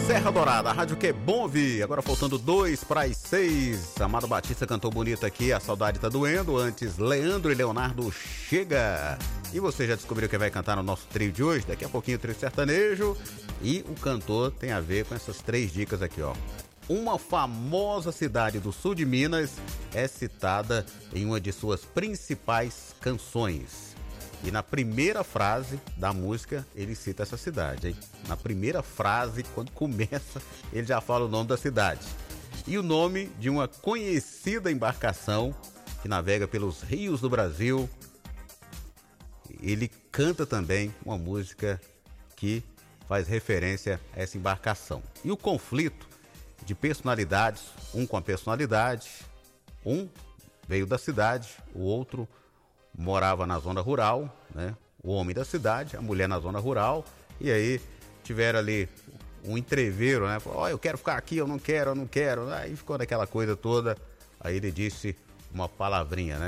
Serra Dourada, a rádio que é bom ouvir. Agora faltando 2:06. Amado Batista cantou bonito aqui, A Saudade Tá Doendo. Antes, Leandro e Leonardo, Chega. E você já descobriu quem vai cantar no nosso trio de hoje? Daqui a pouquinho o trio sertanejo. E o cantor tem a ver com essas 3 dicas aqui, ó. Uma famosa cidade do sul de Minas é citada em uma de suas principais canções. E na primeira frase da música, ele cita essa cidade, hein? Na primeira frase, quando começa, ele já fala o nome da cidade. E o nome de uma conhecida embarcação que navega pelos rios do Brasil. Ele canta também uma música que faz referência a essa embarcação. E o conflito de personalidades, um com a personalidade, um veio da cidade, o outro morava na zona rural, né? O homem da cidade, a mulher na zona rural, e aí tiveram ali um entreveiro, né? Falou, eu quero ficar aqui, eu não quero. Aí ficou daquela coisa toda, aí ele disse uma palavrinha, né?